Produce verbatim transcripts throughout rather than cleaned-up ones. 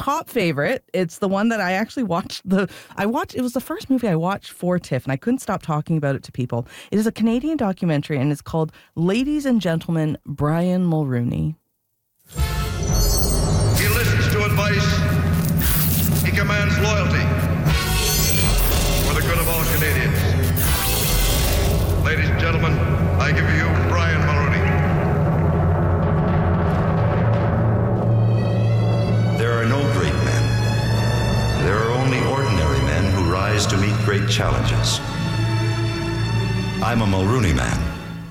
top favorite. It's the one that I actually watched. The I watched. It was the first movie I watched for TIFF, and I couldn't stop talking about it to people. It is a Canadian documentary, and it's called "Ladies and Gentlemen, Brian Mulroney." He listens to advice. He commands loyalty for the good of all Canadians. Ladies and gentlemen, I give you Brian Mulroney. There are no great men. There are only ordinary men who rise to meet great challenges. I'm a Mulroney man.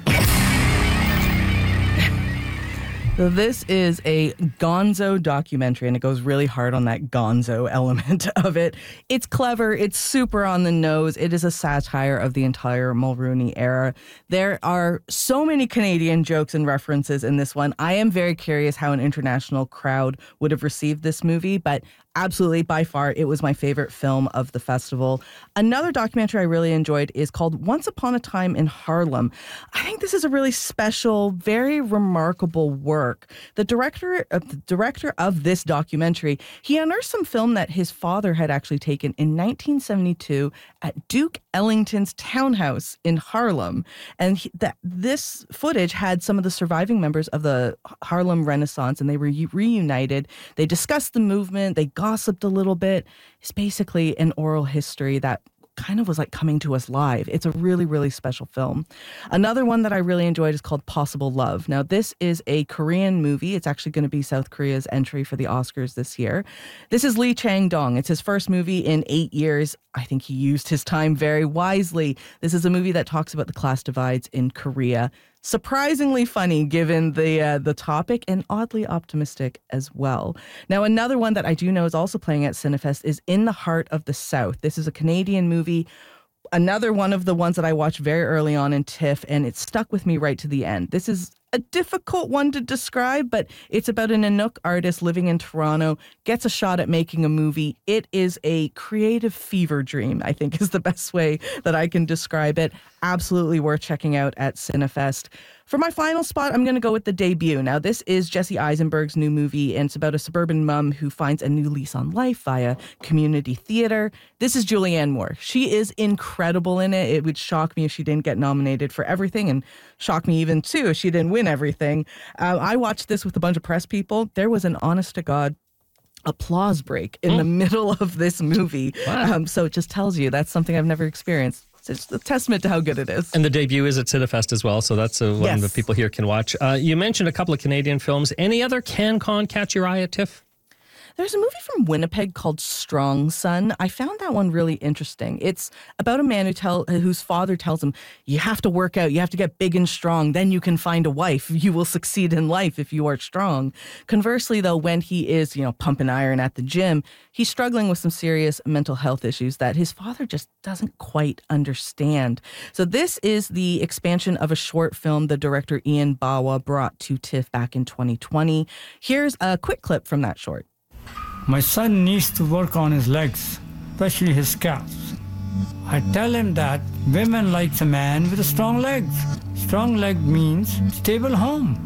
So this is a gonzo documentary, and it goes really hard on that gonzo element of it. It's clever. It's super on the nose. It is a satire of the entire Mulroney era. There are so many Canadian jokes and references in this one. I am very curious how an international crowd would have received this movie, but absolutely, by far, it was my favorite film of the festival. Another documentary I really enjoyed is called Once Upon a Time in Harlem. I think this is a really special, very remarkable work. The director, uh, the director of this documentary, he unearthed some film that his father had actually taken in nineteen seventy-two at Duke Ellington's townhouse in Harlem. And he, that this footage had some of the surviving members of the Harlem Renaissance, and they were reunited. They discussed the movement. They gossiped a little bit. It's basically an oral history that kind of was like coming to us live. It's a really, really special film. Another one that I really enjoyed is called Possible Love. Now, this is a Korean movie. It's actually going to be South Korea's entry for the Oscars this year. This is Lee Chang-dong. It's his first movie in eight years. I think he used his time very wisely. This is a movie that talks about the class divides in Korea. Surprisingly funny given the uh, the topic, and oddly optimistic as well. Now, another one that I do know is also playing at Cinefest is In the Heart of the South. This is a Canadian movie. Another one of the ones that I watched very early on in TIFF, and it stuck with me right to the end. This is a difficult one to describe, but it's about an Inuk artist living in Toronto, gets a shot at making a movie. It is a creative fever dream, I think is the best way that I can describe it. Absolutely worth checking out at Cinefest. For my final spot, I'm going to go with The Debut. Now, this is Jesse Eisenberg's new movie, and it's about a suburban mom who finds a new lease on life via community theater. This is Julianne Moore. She is incredible in it. It would shock me if she didn't get nominated for everything, and shock me even, too, if she didn't win everything. Uh, I watched this with a bunch of press people. There was an honest-to-God applause break in mm. the middle of this movie. Wow. Um, so it just tells you that's something I've never experienced. It's a testament to how good it is. And The Debut is at Cinefest as well, so that's uh, one yes. that people here can watch. Uh, you mentioned a couple of Canadian films. Any other CanCon catch your eye at TIFF? There's a movie from Winnipeg called Strong Son. I found that one really interesting. It's about a man who tell whose father tells him, you have to work out, you have to get big and strong, then you can find a wife. You will succeed in life if you are strong. Conversely, though, when he is, you know, pumping iron at the gym, he's struggling with some serious mental health issues that his father just doesn't quite understand. So this is the expansion of a short film the director Ian Bawa brought to TIFF back in twenty twenty. Here's a quick clip from that short. My son needs to work on his legs, especially his calves. I tell him that women like a man with strong legs. Strong leg means stable home.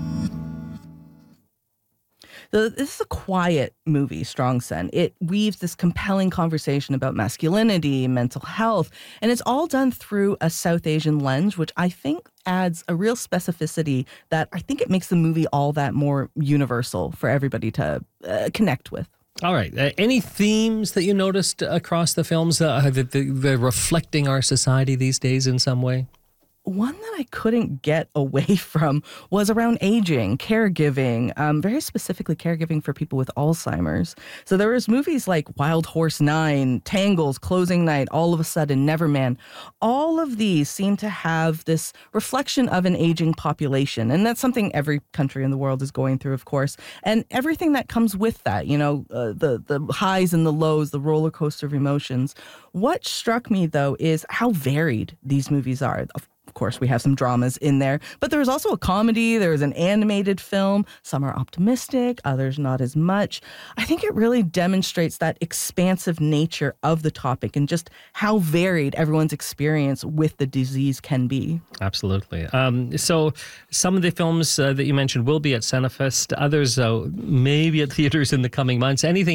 So this is a quiet movie, Strong Son. It weaves this compelling conversation about masculinity, mental health, and it's all done through a South Asian lens, which I think adds a real specificity that I think it makes the movie all that more universal for everybody to uh, connect with. All right. Uh, any themes that you noticed across the films uh, that they're reflecting our society these days in some way? One that I couldn't get away from was around aging, caregiving, um, very specifically caregiving for people with Alzheimer's. So there was movies like Wild Horse Nine, Tangles, Closing Night, All of a Sudden, Neverman. All of these seem to have this reflection of an aging population. And that's something every country in the world is going through, of course. And everything that comes with that, you know, uh, the, the highs and the lows, the roller coaster of emotions. What struck me, though, is how varied these movies are. Of course, we have some dramas in there, but there was also a comedy, there was an animated film. Some are optimistic, others not as much. I think it really demonstrates that expansive nature of the topic and just how varied everyone's experience with the disease can be. Absolutely. Um, so some of the films uh, that you mentioned will be at Cinefest, others uh, maybe at theaters in the coming months. Anything